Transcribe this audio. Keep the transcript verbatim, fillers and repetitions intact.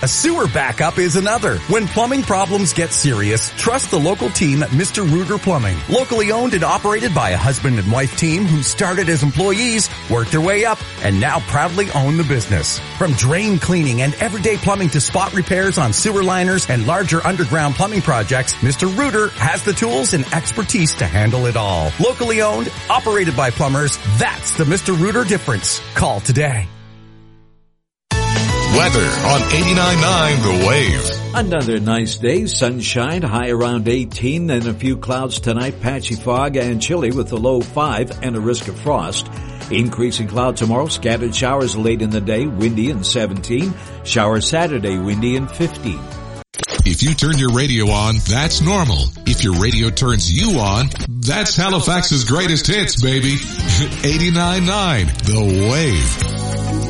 A sewer backup is another. When plumbing problems get serious, trust the local team at Mister Ruger Plumbing. Locally owned and operated by a husband and wife team who started as employees, worked their way up, and now proudly own the business. From drain cleaning and everyday plumbing to spot repairs on sewer liners and larger underground plumbing projects, Mister Ruger has the tools and expertise to handle it all. Locally owned, operated by plumbers, that's the Mister Ruger difference. Call today. Weather on eighty-nine point nine The Wave. Another nice day, sunshine, high around eighteen, then a few clouds tonight, patchy fog and chilly with a low five and a risk of frost. Increasing cloud tomorrow, scattered showers late in the day, windy and seventeen. Showers Saturday, windy and fifteen. If you turn your radio on, that's normal. If your radio turns you on, that's Halifax's greatest hits, baby. eighty-nine point nine The Wave.